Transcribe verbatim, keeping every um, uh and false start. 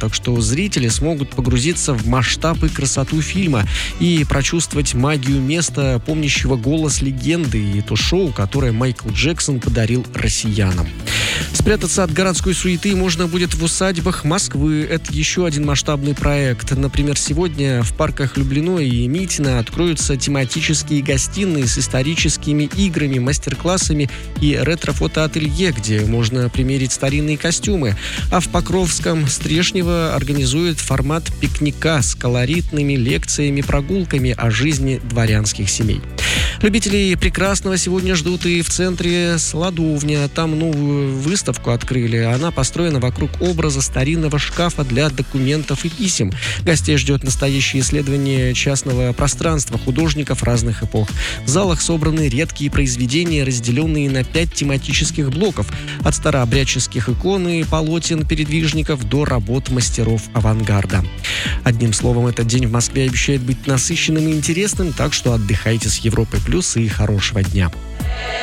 так что зрители смогут погрузиться в масштаб и красоту фильма и прочувствовать магию места, помнящего голос легенды, и то шоу, которое Майкл Джексон подарил россиянам. Спрятаться от городской суеты можно будет в усадьбах Москвы. Это еще один масштабный проект. Например, сегодня в парках Люблино и Митино откроются тематические гостиные с историческими играми, мастер-классами и ретро-фотоателье, где можно примерить старинные костюмы. А в Покровском Стрешнево организует формат пикника с колоритными лекциями, прогулками о жизни дворянских семей. Любителей прекрасного сегодня ждут и в центре Сладовня. Там новую выставку открыли. Она построена вокруг образа старинного шкафа для документов и писем. Гостей ждет настоящее исследование частного пространства художников разных эпох. В залах собраны редкие произведения, разделенные на пять тематических блоков. От старообрядческих икон и полотен передвижников до работ мастеров авангарда. Одним словом, этот день в Москве обещает быть насыщенным и интересным, так что отдыхайте с Европой Плюс и хорошего дня.